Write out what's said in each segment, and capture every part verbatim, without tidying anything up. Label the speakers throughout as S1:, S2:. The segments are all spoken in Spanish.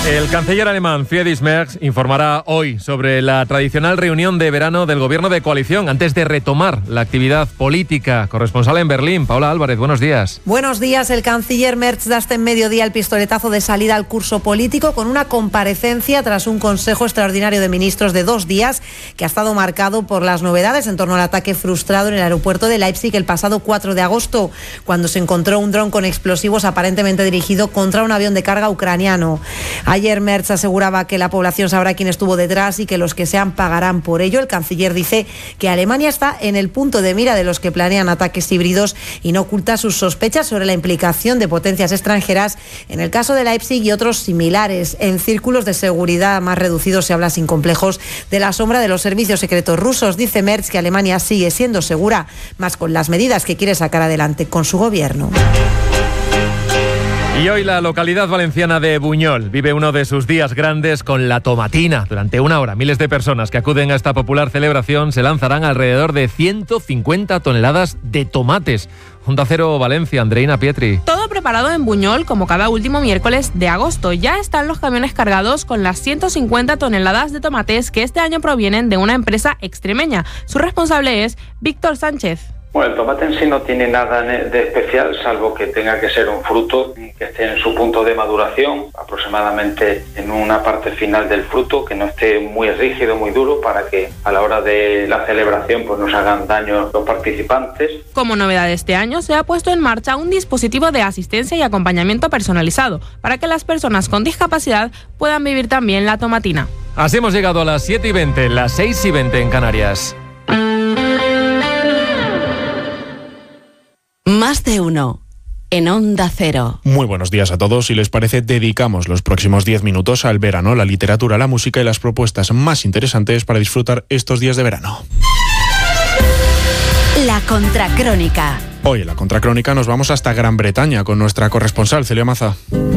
S1: El canciller alemán Friedrich Merz informará hoy sobre la tradicional reunión de verano del gobierno de coalición antes de retomar la actividad política. Corresponsal en Berlín, Paula Álvarez, buenos días.
S2: Buenos días. El canciller Merz da este mediodía el pistoletazo de salida al curso político con una comparecencia tras un consejo extraordinario de ministros de dos días que ha estado marcado por las novedades en torno al ataque frustrado en el aeropuerto de Leipzig el pasado cuatro de agosto, cuando se encontró un dron con explosivos aparentemente dirigido contra un avión de carga ucraniano. Ayer Merz aseguraba que la población sabrá quién estuvo detrás y que los que sean pagarán por ello. El canciller dice que Alemania está en el punto de mira de los que planean ataques híbridos y no oculta sus sospechas sobre la implicación de potencias extranjeras en el caso de Leipzig y otros similares. En círculos de seguridad más reducidos se habla sin complejos de la sombra de los servicios secretos rusos. Dice Merz que Alemania sigue siendo segura, más con las medidas que quiere sacar adelante con su gobierno.
S1: Y hoy la localidad valenciana de Buñol vive uno de sus días grandes con la tomatina. Durante una hora, miles de personas que acuden a esta popular celebración se lanzarán alrededor de ciento cincuenta toneladas de tomates. Onda Cero Valencia, Andreina Pietri.
S3: Todo preparado en Buñol, como cada último miércoles de agosto. Ya están los camiones cargados con las ciento cincuenta toneladas de tomates que este año provienen de una empresa extremeña. Su responsable es Víctor Sánchez.
S4: Bueno, el tomate en sí no tiene nada de especial, salvo que tenga que ser un fruto que esté en su punto de maduración, aproximadamente en una parte final del fruto, que no esté muy rígido, muy duro, para que a la hora de la celebración pues no se hagan daño los participantes.
S3: Como novedad de este año, se ha puesto en marcha un dispositivo de asistencia y acompañamiento personalizado, para que las personas con discapacidad puedan vivir también la tomatina.
S1: Así hemos llegado a las siete y veinte, las seis y veinte en Canarias.
S5: Más de uno en Onda Cero.
S6: Muy buenos días a todos. Si les parece, dedicamos los próximos diez minutos al verano, la literatura, la música y las propuestas más interesantes para disfrutar estos días de verano.
S5: La Contracrónica.
S6: Hoy en la Contracrónica nos vamos hasta Gran Bretaña con nuestra corresponsal Celia Maza.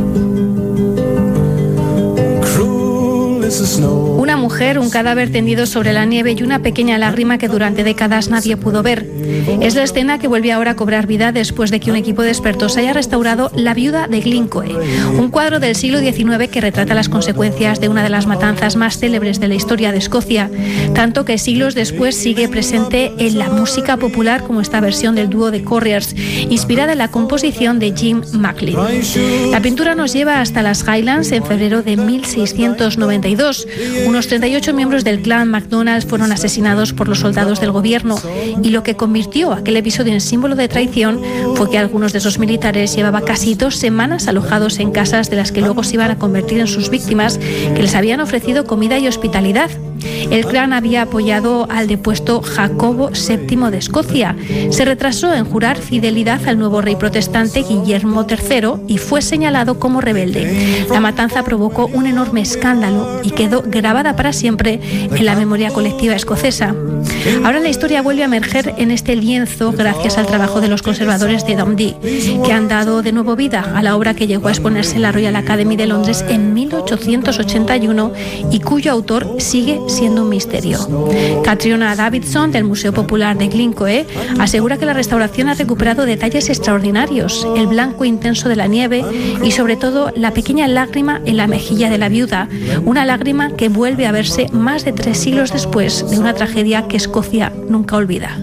S7: Una mujer, un cadáver tendido sobre la nieve y una pequeña lágrima que durante décadas nadie pudo ver. Es la escena que vuelve ahora a cobrar vida después de que un equipo de expertos haya restaurado La viuda de Glencoe, un cuadro del siglo diecinueve que retrata las consecuencias de una de las matanzas más célebres de la historia de Escocia, tanto que siglos después sigue presente en la música popular como esta versión del dúo de Corriers, inspirada en la composición de Jim Macklin. La pintura nos lleva hasta las Highlands en febrero de mil seiscientos noventa y dos. Unos treinta y ocho miembros del clan MacDonald fueron asesinados por los soldados del gobierno, y lo que convirtió aquel episodio en símbolo de traición fue que algunos de esos militares llevaban casi dos semanas alojados en casas de las que luego se iban a convertir en sus víctimas, que les habían ofrecido comida y hospitalidad. El clan había apoyado al depuesto Jacobo séptimo de Escocia. Se retrasó en jurar fidelidad al nuevo rey protestante Guillermo tercero y fue señalado como rebelde. La matanza provocó un enorme escándalo y quedó grabada para siempre en la memoria colectiva escocesa. Ahora la historia vuelve a emerger en este lienzo gracias al trabajo de los conservadores de Dundee, que han dado de nuevo vida a la obra que llegó a exponerse en la Royal Academy de Londres en mil ochocientos ochenta y uno y cuyo autor sigue siendo un misterio. Catriona Davidson, del Museo Popular de Glencoe, asegura que la restauración ha recuperado detalles extraordinarios: el blanco intenso de la nieve y sobre todo la pequeña lágrima en la mejilla de la viuda, una lágrima que vuelve a verse más de tres siglos después de una tragedia que Escocia nunca olvida.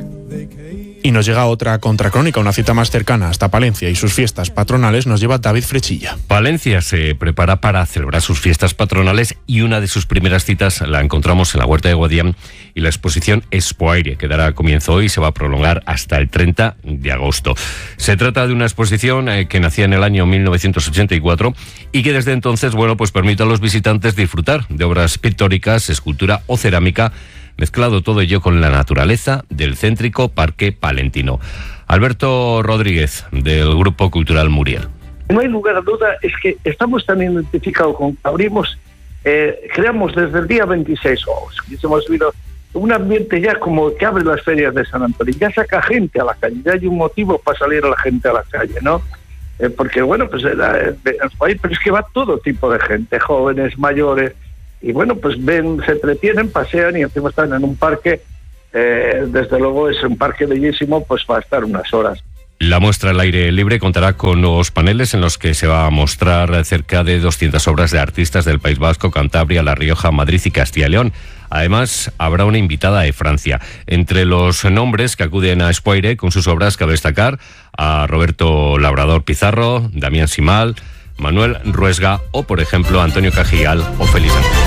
S6: Y nos llega otra contracrónica, una cita más cercana, hasta Palencia y sus fiestas patronales nos lleva David Frechilla.
S8: Palencia se prepara para celebrar sus fiestas patronales y una de sus primeras citas la encontramos en la Huerta de Guadián y la exposición Expoaire, que dará comienzo hoy y se va a prolongar hasta el treinta de agosto. Se trata de una exposición eh, que nacía en el año mil novecientos ochenta y cuatro y que desde entonces, bueno, pues permite a los visitantes disfrutar de obras pictóricas, escultura o cerámica, mezclado todo ello con la naturaleza del céntrico Parque Palentino. Alberto Rodríguez, del Grupo Cultural Muriel.
S9: No hay lugar a duda, es que estamos tan identificados con que abrimos, eh, creamos desde el día veintiséis, oh, hemos visto un ambiente ya como que abre las ferias de San Antonio, ya saca gente a la calle, ya hay un motivo para salir a la gente a la calle, ¿no? Eh, porque bueno, pues era, eh, pero es que va todo tipo de gente, jóvenes, mayores. Y bueno, pues ven, se entretienen, pasean y encima están en un parque, eh, desde luego es un parque bellísimo, pues va a estar unas horas.
S8: La muestra al aire libre contará con nuevos paneles en los que se va a mostrar cerca de doscientas obras de artistas del País Vasco, Cantabria, La Rioja, Madrid y Castilla y León. Además, habrá una invitada de Francia. Entre los nombres que acuden a Expo Aire con sus obras cabe destacar a Roberto Labrador Pizarro, Damián Simal, Manuel Ruesga o, por ejemplo, Antonio Cajigal o Félix Antonio.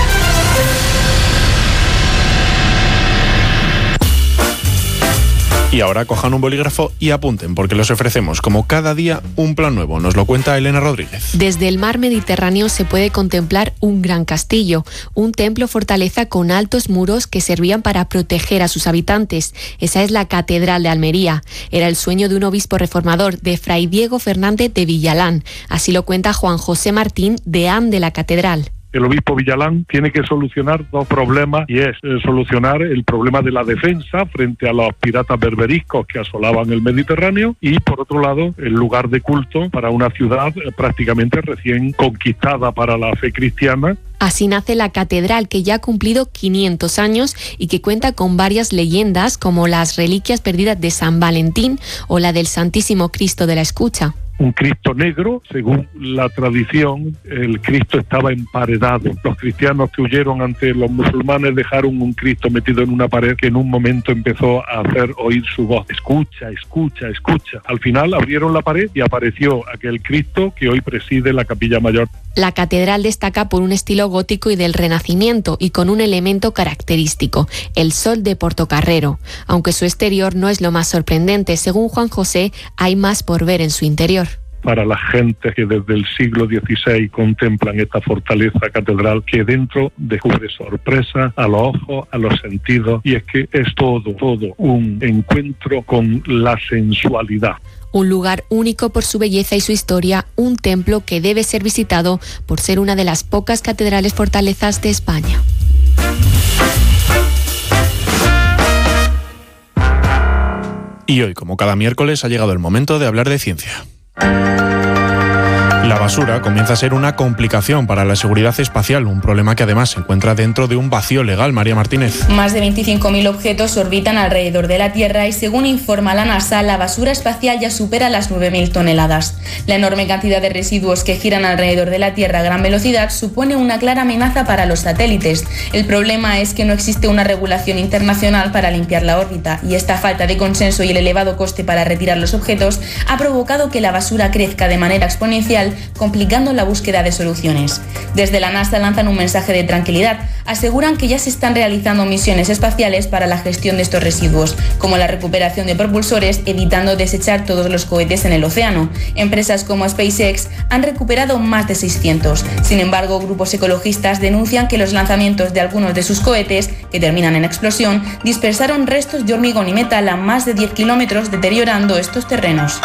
S6: Y ahora cojan un bolígrafo y apunten, porque les ofrecemos, como cada día, un plan nuevo. Nos lo cuenta Elena Rodríguez.
S10: Desde el mar Mediterráneo se puede contemplar un gran castillo, un templo fortaleza con altos muros que servían para proteger a sus habitantes. Esa es la Catedral de Almería. Era el sueño de un obispo reformador, de Fray Diego Fernández de Villalán. Así lo cuenta Juan José Martín, deán de la Catedral.
S11: El obispo Villalán tiene que solucionar dos problemas, y es eh, solucionar el problema de la defensa frente a los piratas berberiscos que asolaban el Mediterráneo, y por otro lado el lugar de culto para una ciudad eh, prácticamente recién conquistada para la fe cristiana.
S10: Así nace la catedral, que ya ha cumplido quinientos años y que cuenta con varias leyendas, como las reliquias perdidas de San Valentín o la del Santísimo Cristo de la Escucha.
S11: Un Cristo negro, según la tradición, el Cristo estaba emparedado. Los cristianos que huyeron ante los musulmanes dejaron un Cristo metido en una pared que en un momento empezó a hacer oír su voz. Escucha, escucha, escucha. Al final abrieron la pared y apareció aquel Cristo que hoy preside la Capilla Mayor.
S10: La catedral destaca por un estilo gótico y del Renacimiento, y con un elemento característico, el sol de Portocarrero. Aunque su exterior no es lo más sorprendente, según Juan José, hay más por ver en su interior.
S11: Para la gente que desde el siglo dieciséis contemplan esta fortaleza catedral, que dentro descubre sorpresa a los ojos, a los sentidos, y es que es todo, todo un encuentro con la sensualidad.
S10: Un lugar único por su belleza y su historia, un templo que debe ser visitado por ser una de las pocas catedrales fortalezas de España.
S6: Y hoy, como cada miércoles, ha llegado el momento de hablar de ciencia. La basura comienza a ser una complicación para la seguridad espacial, un problema que además se encuentra dentro de un vacío legal. María Martínez.
S12: Más de veinticinco mil objetos orbitan alrededor de la Tierra y, según informa la NASA, la basura espacial ya supera las nueve mil toneladas. La enorme cantidad de residuos que giran alrededor de la Tierra a gran velocidad supone una clara amenaza para los satélites. El problema es que no existe una regulación internacional para limpiar la órbita, y esta falta de consenso y el elevado coste para retirar los objetos ha provocado que la basura crezca de manera exponencial, complicando la búsqueda de soluciones. Desde la NASA lanzan un mensaje de tranquilidad. Aseguran que ya se están realizando misiones espaciales para la gestión de estos residuos, como la recuperación de propulsores, evitando desechar todos los cohetes en el océano. Empresas como SpaceX han recuperado más de seiscientos. Sin embargo, grupos ecologistas denuncian que los lanzamientos de algunos de sus cohetes, que terminan en explosión, dispersaron restos de hormigón y metal a más de diez kilómetros, deteriorando estos terrenos.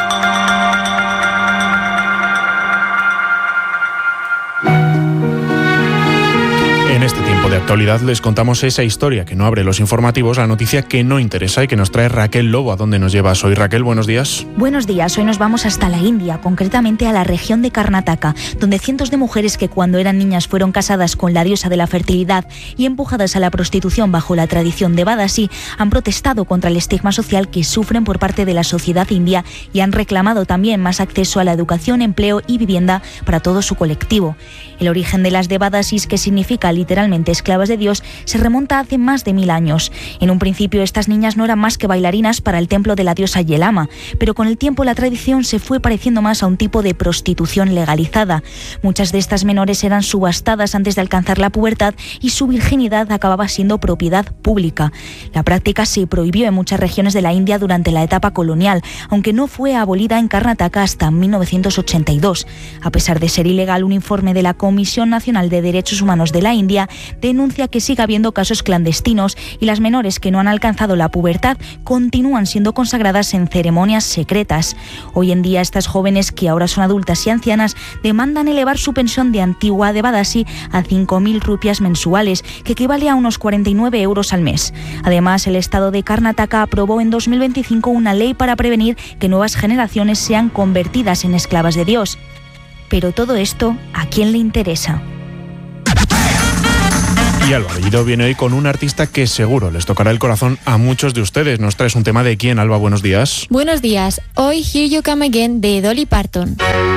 S6: En este tiempo de actualidad les contamos esa historia que no abre los informativos, la noticia que no interesa y que nos trae Raquel Lobo. ¿A dónde nos llevas hoy, Raquel? Buenos días.
S13: Buenos días. Hoy nos vamos hasta la India, concretamente a la región de Karnataka, donde cientos de mujeres que cuando eran niñas fueron casadas con la diosa de la fertilidad y empujadas a la prostitución bajo la tradición de Badasi, han protestado contra el estigma social que sufren por parte de la sociedad india y han reclamado también más acceso a la educación, empleo y vivienda para todo su colectivo. El origen de las Devadasis, que significa literalmente esclavas de Dios, se remonta hace más de mil años. En un principio estas niñas no eran más que bailarinas para el templo de la diosa Yelama, pero con el tiempo la tradición se fue pareciendo más a un tipo de prostitución legalizada. Muchas de estas menores eran subastadas antes de alcanzar la pubertad y su virginidad acababa siendo propiedad pública. La práctica se prohibió en muchas regiones de la India durante la etapa colonial, aunque no fue abolida en Karnataka hasta mil novecientos ochenta y dos. A pesar de ser ilegal, un informe de la Comisión Nacional de Derechos Humanos de la India denuncia que sigue habiendo casos clandestinos y las menores que no han alcanzado la pubertad continúan siendo consagradas en ceremonias secretas. Hoy en día estas jóvenes, que ahora son adultas y ancianas, demandan elevar su pensión de antigua Devadasi a cinco mil rupias mensuales, que equivale a unos cuarenta y nueve euros al mes. Además, el Estado de Karnataka aprobó en dos mil veinticinco una ley para prevenir que nuevas generaciones sean convertidas en esclavas de Dios. Pero todo esto, ¿a quién le interesa?
S6: Y Alba Bellido viene hoy con un artista que seguro les tocará el corazón a muchos de ustedes. Nos traes un tema de quién, Alba, buenos días.
S14: Buenos días. Hoy Here You Come Again de Dolly Parton.